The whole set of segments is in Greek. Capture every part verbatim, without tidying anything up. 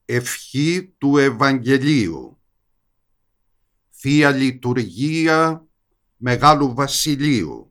Ευχή του Ευαγγελίου. Θεία Λειτουργία Μεγάλου Βασιλείου.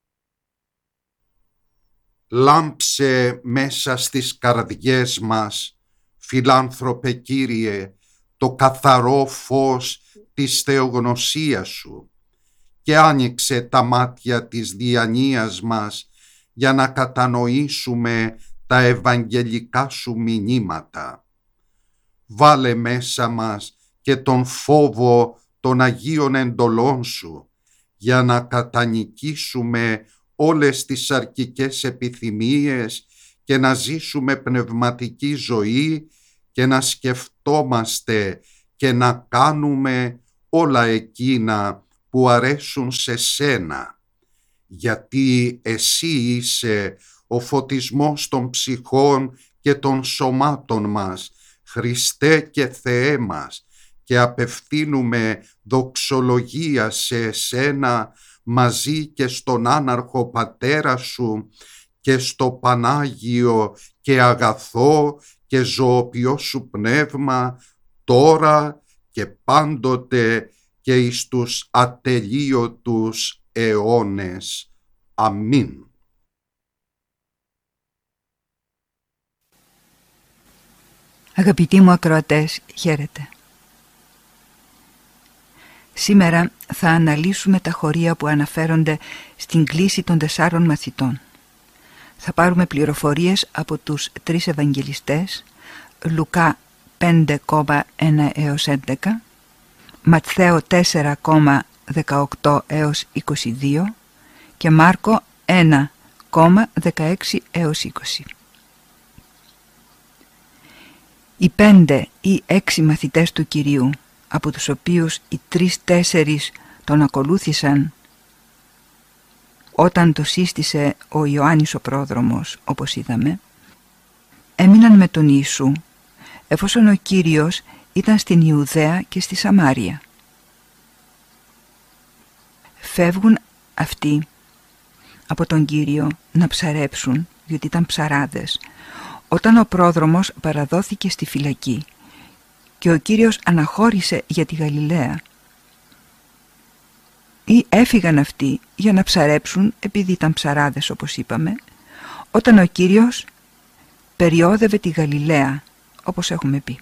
Λάμψε μέσα στις καρδιές μας, φιλάνθρωπε Κύριε, το καθαρό φως της θεογνωσίας Σου και άνοιξε τα μάτια της διανοίας μας για να κατανοήσουμε τα ευαγγελικά Σου μηνύματα. Βάλε μέσα μας και τον φόβο των Αγίων εντολών Σου για να κατανικήσουμε όλες τις αρκικές επιθυμίες και να ζήσουμε πνευματική ζωή και να σκεφτόμαστε και να κάνουμε όλα εκείνα που αρέσουν σε Σένα, γιατί Εσύ είσαι ο φωτισμός των ψυχών και των σωμάτων μας, Χριστέ και Θεέ μας, και απευθύνουμε δοξολογία σε Εσένα μαζί και στον άναρχο Πατέρα Σου και στο Πανάγιο και αγαθό και ζωοποιό Σου Πνεύμα, τώρα και πάντοτε και εις τους ατελείωτους αιώνες. Αμήν. Αγαπητοί μου ακροατές, χαίρετε. Σήμερα θα αναλύσουμε τα χωρία που αναφέρονται στην κλήση των τεσσάρων μαθητών. Θα πάρουμε πληροφορίες από τους τρεις Ευαγγελιστές, Λουκά πέντε ένα έως έντεκα, Ματθαίο τέσσερα δεκαοκτώ έως είκοσι δύο και Μάρκο ένα δεκαέξι έως είκοσι. Οι πέντε ή έξι μαθητές του Κυρίου, από τους οποίους οι τρεις-τέσσερις τον ακολούθησαν όταν το σύστησε ο Ιωάννης ο πρόδρομος, όπως είδαμε, έμειναν με τον Ιησού εφόσον ο Κύριος ήταν στην Ιουδαία και στη Σαμάρια. Φεύγουν αυτοί από τον Κύριο να ψαρέψουν, διότι ήταν ψαράδες, όταν ο πρόδρομος παραδόθηκε στη φυλακή και ο Κύριος αναχώρησε για τη Γαλιλαία. Ή έφυγαν αυτοί για να ψαρέψουν επειδή ήταν ψαράδες, όπως είπαμε, όταν ο Κύριος περιόδευε τη Γαλιλαία, όπως έχουμε πει.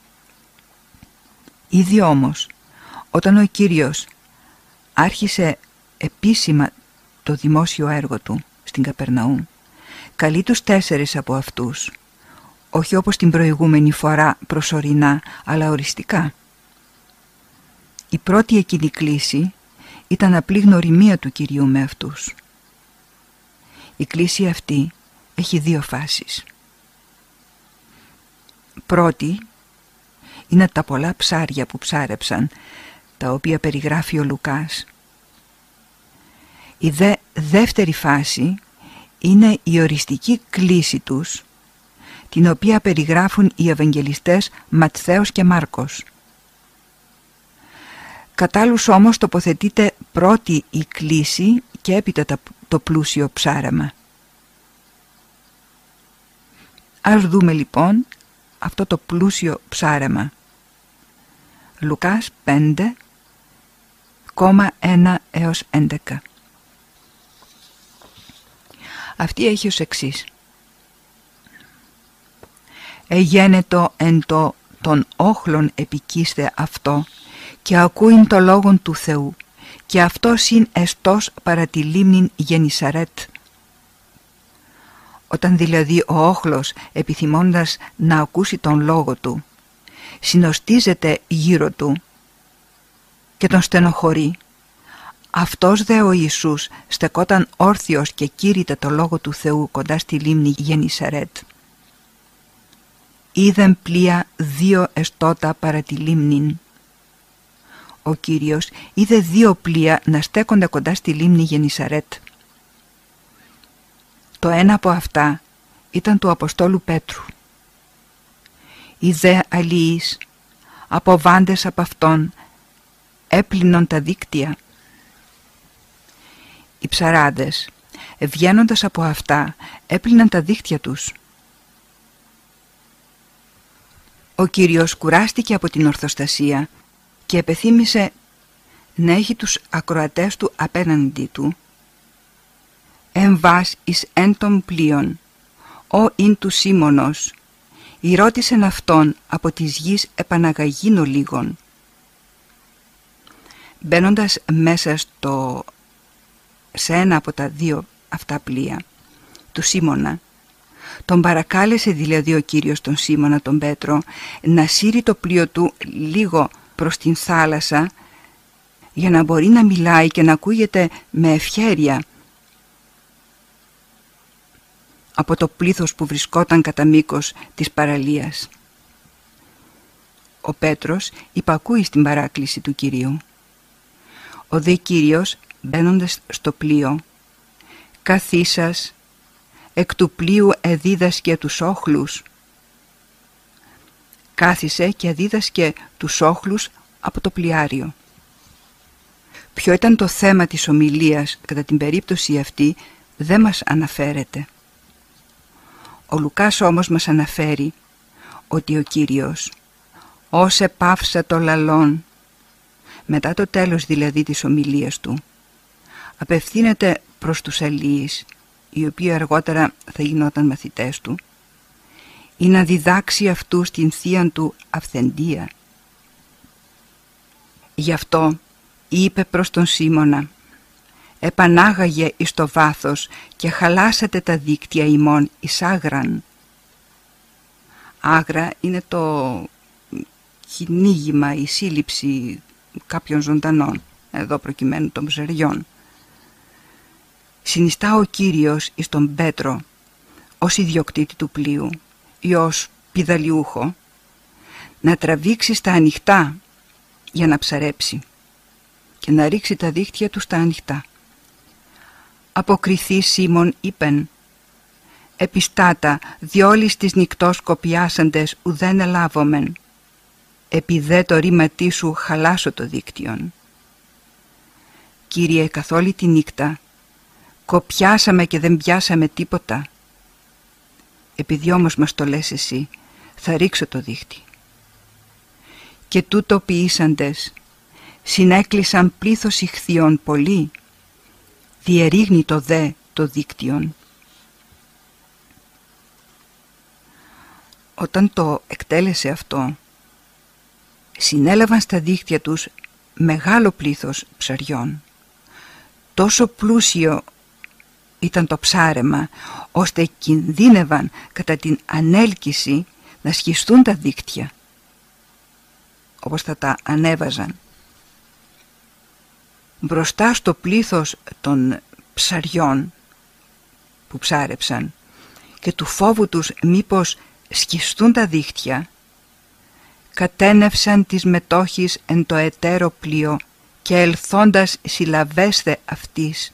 Ήδη όμως, όταν ο Κύριος άρχισε επίσημα το δημόσιο έργο του στην Καπερναούμ, καλεί τους τέσσερις από αυτούς, όχι όπως την προηγούμενη φορά προσωρινά, αλλά οριστικά. Η πρώτη εκείνη κλήση ήταν απλή γνωριμία του Κυρίου με αυτούς. Η κλήση αυτή έχει δύο φάσεις. Πρώτη είναι τα πολλά ψάρια που ψάρεψαν, τα οποία περιγράφει ο Λουκάς. Η δε δεύτερη φάση είναι η οριστική κλήση τους, την οποία περιγράφουν οι Ευαγγελιστές Ματθαίος και Μάρκος. Κατ' άλλους όμως τοποθετείται πρώτη η κλήση και έπειτα το πλούσιο ψάρεμα. Ας δούμε λοιπόν αυτό το πλούσιο ψάρεμα. Λουκάς πέντε ένα έως έντεκα. Αυτή έχει ως εξής. «Εγένετο εν το των όχλων επικίστε αυτό και ακούειν το λόγον του Θεού και αυτό συν εστός παρά τη λίμνην Γενισαρέτ». Όταν δηλαδή ο όχλος, επιθυμώντας να ακούσει τον λόγο του, συνοστίζεται γύρω του και τον στενοχωρεί, αυτός δε ο Ιησούς στεκόταν όρθιος και κήρυτε το λόγο του Θεού κοντά στη λίμνη Γενισαρέτ. Είδεν πλοία δύο εστώτα παρά τη λίμνην. Ο Κύριος είδε δύο πλοία να στέκονται κοντά στη λίμνη Γενισαρέτ. Το ένα από αυτά ήταν του Αποστόλου Πέτρου. Οι δε αλλοίς, αποβάντες από αυτόν, έπλυνον τα δίκτυα. Οι ψαράδες, βγαίνοντας από αυτά, έπλυναν τα δίκτυα τους. Ο Ο Κύριος κουράστηκε από την ορθοστασία και επεθύμησε να έχει τους ακροατές του απέναντι του. «Εμβάς εις εν των πλοίων, ο ειν του Σίμωνος, ηρώτησεν αυτόν από της γης επαναγαγίνο λίγον». Μπαίνοντας μέσα στο, σε ένα από τα δύο αυτά πλοία του Σίμωνα, τον παρακάλεσε δηλαδή ο Κύριος τον Σίμωνα τον Πέτρο να σύρει το πλοίο του λίγο προς την θάλασσα για να μπορεί να μιλάει και να ακούγεται με ευχέρεια από το πλήθος που βρισκόταν κατά μήκος της παραλίας. Ο Πέτρος υπακούει στην παράκληση του Κυρίου. Ο δε Κύριος, μπαίνοντας στο πλοίο, «Καθίσας, εκ του πλοίου εδίδασκε τους όχλους». Κάθισε και εδίδασκε τους όχλους από το πλοιάριο. Ποιο ήταν το θέμα της ομιλίας κατά την περίπτωση αυτή δεν μας αναφέρεται. Ο Λουκάς όμως μας αναφέρει ότι ο Κύριος, ως επάυσα το λαλόν, μετά το τέλος δηλαδή της ομιλίας του, απευθύνεται προς τους αλοίης, οι οποίοι αργότερα θα γινόταν μαθητές του, ή να διδάξει αυτούς την θείαν του αυθεντία. Γι' αυτό είπε προς τον Σίμωνα, «Επανάγαγε εις το βάθος και χαλάσατε τα δίκτυα ημών εις άγραν». Άγρα είναι το κυνήγημα, η σύλληψη κάποιων ζωντανών, εδώ προκειμένου των ψαριών. Συνιστά ο Κύριος εις τον Πέτρο ως ιδιοκτήτη του πλοίου ή ως πηδαλιούχο να τραβήξει στα ανοιχτά για να ψαρέψει και να ρίξει τα δίχτυα του στα ανοιχτά. «Αποκριθεί Σίμων είπεν, επιστάτα διόλης της νυκτός κοπιάσαντες ουδέν ελάβομεν, επί δε το ρήματί σου χαλάσω το δίκτυον». Κύριε, καθ' όλη τη νύχτα κοπιάσαμε και δεν πιάσαμε τίποτα. Επειδή όμως μας το λες εσύ, θα ρίξω το δίχτυ. Και τούτο ποιήσαντες, συνέκλεισαν πλήθος ηχθείων πολύ, διερίγνει το δε το δίκτυον. Όταν το εκτέλεσε αυτό, συνέλαβαν στα δίχτυα τους μεγάλο πλήθος ψαριών. Τόσο πλούσιο ήταν το ψάρεμα, ώστε κινδύνευαν κατά την ανέλκυση να σχιστούν τα δίκτυα, όπως θα τα ανέβαζαν. Μπροστά στο πλήθος των ψαριών που ψάρεψαν και του φόβου τους μήπως σχιστούν τα δίχτυα, κατένευσαν τις μετόχεις εν το εταίρο πλοίο και ελθόντας συλλαβέσθε αυτής.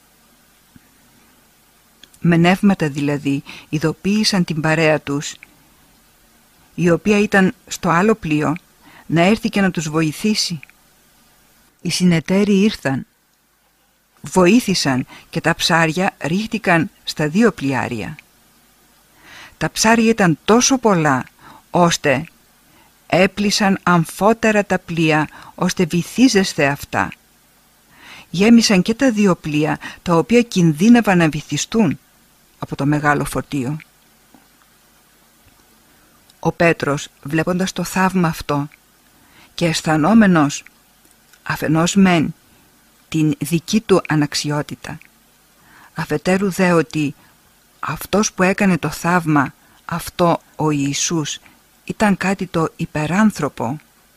Με νεύματα δηλαδή ειδοποίησαν την παρέα τους, η οποία ήταν στο άλλο πλοίο, να έρθει και να τους βοηθήσει. Οι συνεταίροι ήρθαν, βοήθησαν και τα ψάρια ρίχτηκαν στα δύο πλοιάρια. Τα ψάρια ήταν τόσο πολλά, ώστε έπλυσαν αμφότερα τα πλοία, ώστε βυθίζεσθε αυτά. Γέμισαν και τα δύο πλοία, τα οποία κινδύνευαν να βυθιστούν από το μεγάλο φορτίο. Ο Πέτρος, βλέποντας το θαύμα αυτό και αισθανόμενος αφενός μεν την δική του αναξιότητα, αφετέρου δε ότι αυτός που έκανε το θαύμα αυτό ο Ιησούς ήταν κάτι το υπεράνθρωπο,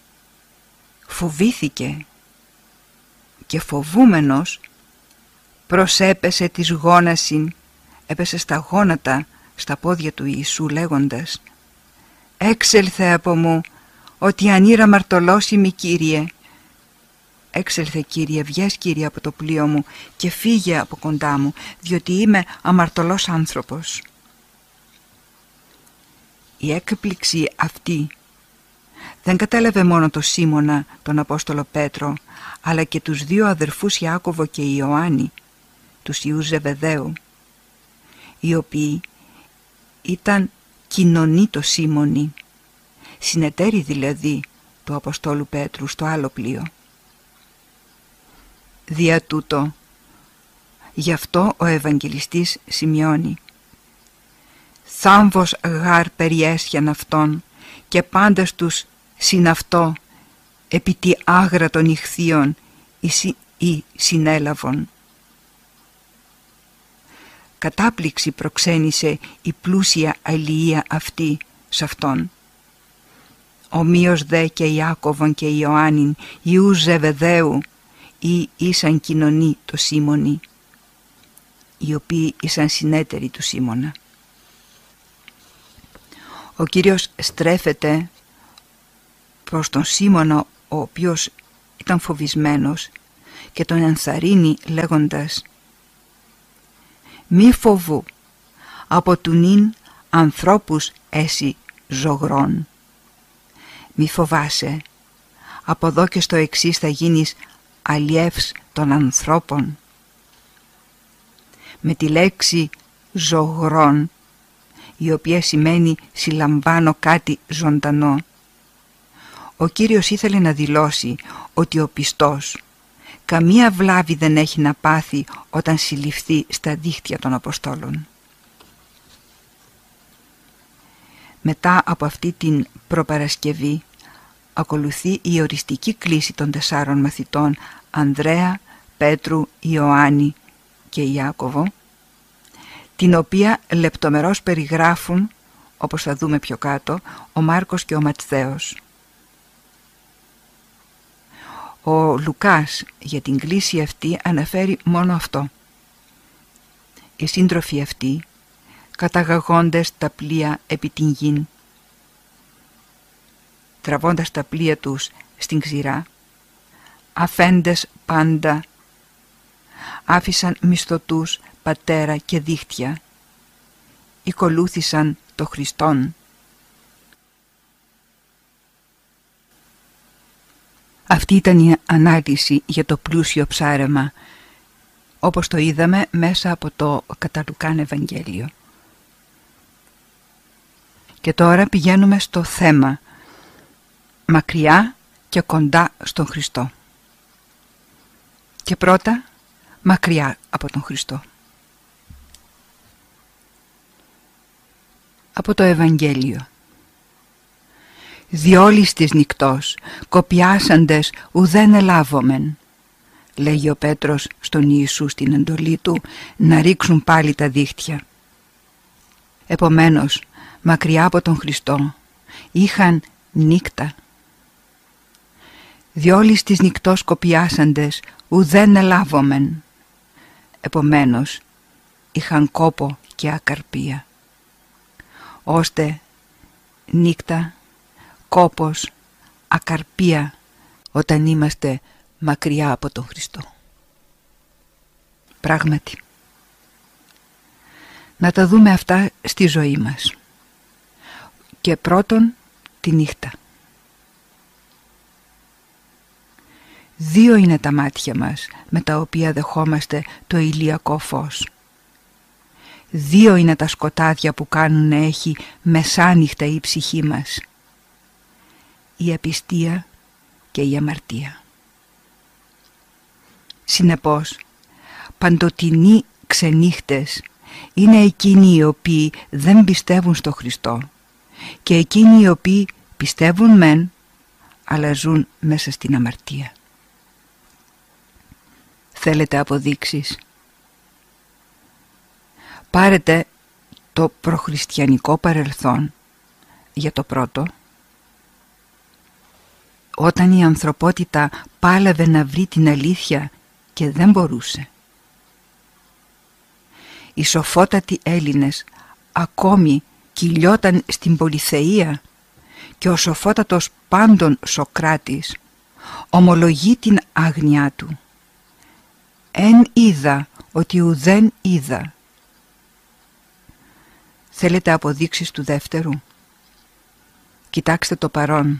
φοβήθηκε και φοβούμενος προσέπεσε της γόνασιν, έπεσε στα γόνατα στα πόδια του Ιησού λέγοντας, «Έξελθε από μου, ότι ανήρα μαρτωλώσιμη Κύριε». «Έξελθε Κύριε, βγες Κύριε από το πλοίο μου και φύγε από κοντά μου, διότι είμαι αμαρτωλός άνθρωπος». Η έκπληξη αυτή δεν κατέλαβε μόνο το Σίμωνα, τον Απόστολο Πέτρο, αλλά και τους δύο αδερφούς Ιάκωβο και Ιωάννη, τους ιούς Ζεβεδαίου, οι οποίοι ήταν κοινωνοί το Σίμωνοι συνεταίροι δηλαδή του Αποστόλου Πέτρου στο άλλο πλοίο. Δια τούτο, γι' αυτό ο Ευαγγελιστής σημειώνει: «Θάμβος γάρ περιέσιαν αυτόν και πάντας τους συν αυτό επί τη άγρα των ηχθείων ή συνέλαβον». Κατάπληξη προξένησε η πλούσια αλληλεία αυτή σ' αυτόν. Ομοίως δε και Ιάκωβον και Ιωάννην ιούς Ζεβεδαίου ή ήσαν κοινωνοί το Σίμωνη, οι οποίοι ήσαν συνέτεροι του Σίμωνα. Ο Κύριος στρέφεται προς τον Σίμωνα, ο οποίος ήταν φοβισμένος, και τον ενθαρρύνει λέγοντας: «Μη φοβού, από του νυν ανθρώπους έσυ ζωγρών». Μη φοβάσαι, από εδώ και στο εξής θα γίνεις αλλιεύς των ανθρώπων. Με τη λέξη ζωγρών, η οποία σημαίνει συλλαμβάνω κάτι ζωντανό, ο Κύριος ήθελε να δηλώσει ότι ο πιστός καμία βλάβη δεν έχει να πάθει όταν συλληφθεί στα δίχτυα των Αποστόλων. Μετά από αυτή την προπαρασκευή ακολουθεί η οριστική κλήση των τεσσάρων μαθητών Ανδρέα, Πέτρου, Ιωάννη και Ιάκωβο, την οποία λεπτομερώς περιγράφουν, όπως θα δούμε πιο κάτω, ο Μάρκος και ο Ματθαίος. Ο Λουκάς για την κλήση αυτή αναφέρει μόνο αυτό: οι σύντροφοι αυτοί, καταγαγόντες τα πλοία επί την γην, τραβώντας τα πλοία τους στην ξηρά, αφέντες πάντα, άφησαν μισθωτούς, πατέρα και δίχτυα, οικολούθησαν το Χριστόν. Αυτή ήταν η ανάλυση για το πλούσιο ψάρεμα, όπως το είδαμε μέσα από το κατά Λουκάν Ευαγγέλιο. Και τώρα πηγαίνουμε στο θέμα, μακριά και κοντά στον Χριστό. Και πρώτα, μακριά από τον Χριστό. Από το Ευαγγέλιο. «Διόλης της νυκτός, κοπιάσαντες ουδέν ελάβομεν», λέγει ο Πέτρος στον Ιησού στην εντολή του να ρίξουν πάλι τα δίχτυα. Επομένως, μακριά από τον Χριστό, είχαν νύκτα. «Διόλης της νυκτός κοπιάσαντες ουδέν ελάβομεν», επομένως, είχαν κόπο και ακαρπία, ώστε νύκτα, κόπος, ακαρπία όταν είμαστε μακριά από τον Χριστό. Πράγματι, να τα δούμε αυτά στη ζωή μας. Και πρώτον, τη νύχτα. Δύο είναι τα μάτια μας με τα οποία δεχόμαστε το ηλιακό φως. Δύο είναι τα σκοτάδια που κάνουν να έχει μεσάνυχτα η ψυχή μας: η απιστία και η αμαρτία. Συνεπώς, παντοτινοί ξενύχτες είναι εκείνοι οι οποίοι δεν πιστεύουν στο Χριστό και εκείνοι οι οποίοι πιστεύουν μεν, αλλά ζουν μέσα στην αμαρτία. Θέλετε αποδείξεις? Πάρετε το προχριστιανικό παρελθόν για το πρώτο, όταν η ανθρωπότητα πάλευε να βρει την αλήθεια και δεν μπορούσε. Οι σοφότατοι Έλληνες ακόμη κυλιόταν στην πολυθεία και ο σοφότατος πάντων Σοκράτης ομολογεί την άγνοιά του: «Εν είδα ότι ουδέν είδα». Θέλετε αποδείξεις του δεύτερου? Κοιτάξτε το παρόν.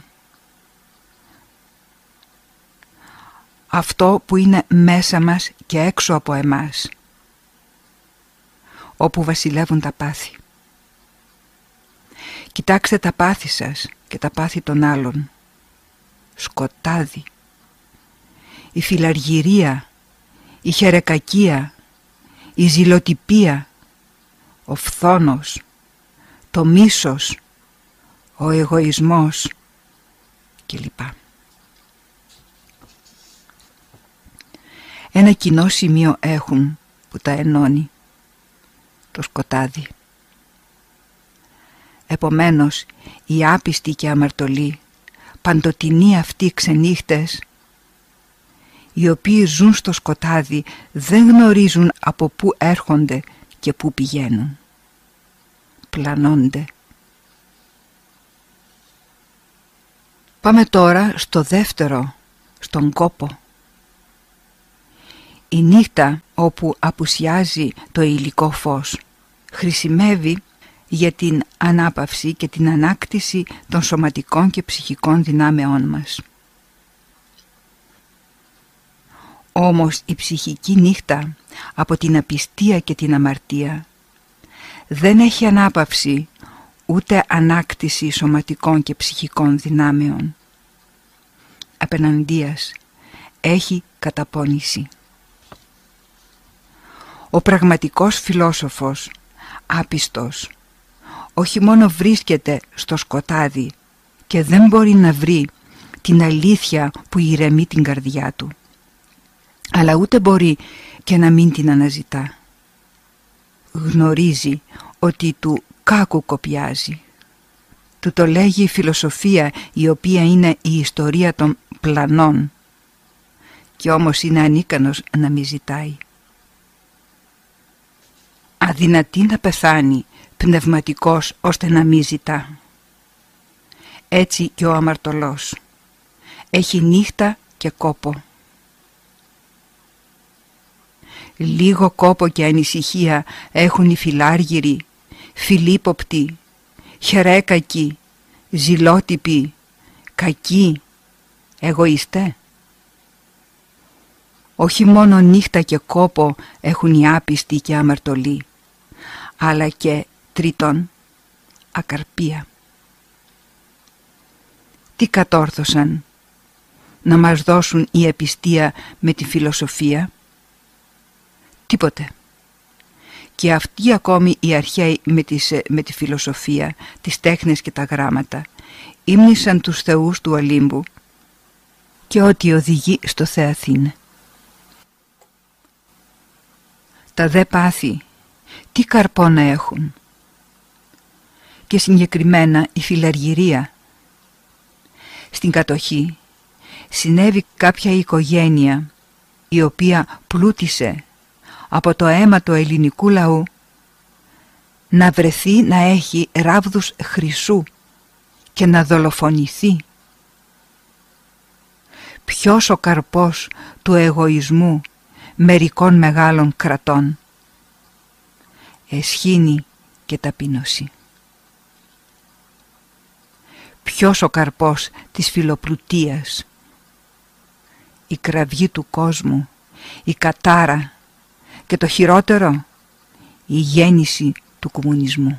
Αυτό που είναι μέσα μας και έξω από εμάς, όπου βασιλεύουν τα πάθη. Κοιτάξτε τα πάθη σας και τα πάθη των άλλων. Σκοτάδι, η φιλαργυρία, η χερεκακία, η ζηλοτυπία, ο φθόνος, το μίσος, ο εγωισμός κλπ. Ένα κοινό σημείο έχουν που τα ενώνει, το σκοτάδι. Επομένως, οι άπιστοι και αμαρτωλοί, παντοτινοί αυτοί ξενύχτες, οι οποίοι ζουν στο σκοτάδι, δεν γνωρίζουν από πού έρχονται και πού πηγαίνουν. Πλανώνται. Πάμε τώρα στο δεύτερο, στον κόπο. Η νύχτα όπου απουσιάζει το υλικό φως χρησιμεύει για την ανάπαυση και την ανάκτηση των σωματικών και ψυχικών δυνάμεών μας. Όμως η ψυχική νύχτα από την απιστία και την αμαρτία δεν έχει ανάπαυση ούτε ανάκτηση σωματικών και ψυχικών δυνάμεων. Απέναντίας έχει καταπώνηση. Ο πραγματικός φιλόσοφος, άπιστος, όχι μόνο βρίσκεται στο σκοτάδι και δεν μπορεί να βρει την αλήθεια που ηρεμεί την καρδιά του, αλλά ούτε μπορεί και να μην την αναζητά. Γνωρίζει ότι του κάκου κοπιάζει. Του το λέγει η φιλοσοφία, η οποία είναι η ιστορία των πλανών, και όμως είναι ανίκανος να μη ζητάει. Αδυνατεί να πεθάνει πνευματικός ώστε να μη ζητά. Έτσι και ο αμαρτωλός έχει νύχτα και κόπο. Λίγο κόπο και ανησυχία έχουν οι φιλάργυροι, φιλίποπτοι, χερέκακοι, ζηλότυποι, κακοί, εγωιστέ. Όχι μόνο νύχτα και κόπο έχουν οι άπιστοι και αμαρτωλοί, αλλά και τρίτον, ακαρπία. Τι κατόρθωσαν να μας δώσουν η απιστία με τη φιλοσοφία? Τίποτε. Και αυτοί ακόμη οι αρχαίοι με, τις, με τη φιλοσοφία, τις τέχνες και τα γράμματα ύμνησαν τους θεούς του Ολύμπου και ό,τι οδηγεί στο Θεαθήνε. Τα δε πάθη τι καρπό να έχουν? Και συγκεκριμένα η φιλαργυρία. Στην κατοχή συνέβη κάποια οικογένεια η οποία πλούτησε από το αίμα του ελληνικού λαού να βρεθεί να έχει ράβδους χρυσού και να δολοφονηθεί. Ποιος ο καρπός του εγωισμού μερικών μεγάλων κρατών? Εσχήνη και ταπείνωση. Ποιος ο καρπός της φιλοπλουτίας? Η κραυγή του κόσμου, η κατάρα και το χειρότερο, η γέννηση του κομμουνισμού.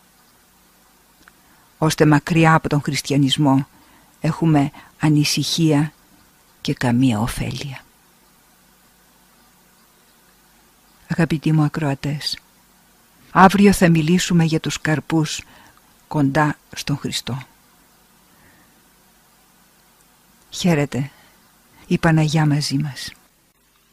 Ώστε μακριά από τον χριστιανισμό έχουμε ανησυχία και καμία ωφέλεια. Αγαπητοί μου ακροατές, αύριο θα μιλήσουμε για τους καρπούς κοντά στον Χριστό. Χαίρετε, η Παναγιά μαζί μας.